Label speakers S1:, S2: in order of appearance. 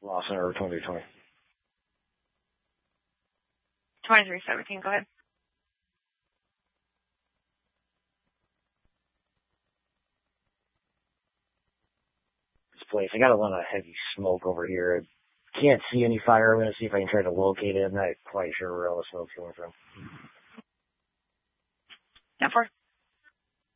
S1: Lawson or 2320.
S2: 2317, go ahead.
S1: This place, I got a lot of heavy smoke over here. I can't see any fire. I'm going to see if I can try to locate it. I'm not quite sure where all the smoke's coming from.
S2: 10-4.